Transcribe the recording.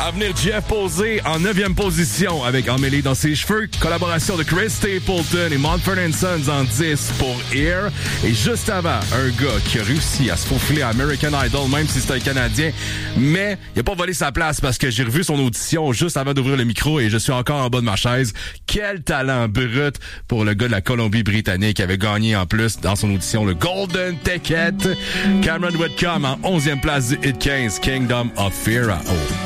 À venir, Jeff Posey en 9e position avec Emmêlé dans ses cheveux. Collaboration de Chris Stapleton et Mumford & Sons en 10 pour Air. Et juste avant, un gars qui a réussi à se faufiler à American Idol, même si c'est un Canadien, mais il a pas volé sa place parce que j'ai revu son audition juste avant d'ouvrir le micro et je suis encore en bas de ma chaise. Quel talent brut pour le gars de la Colombie-Britannique qui avait gagné en plus dans son audition le Golden Ticket. Cameron Whitcomb en 11e place du Hit 15, Kingdom of Pharaoh.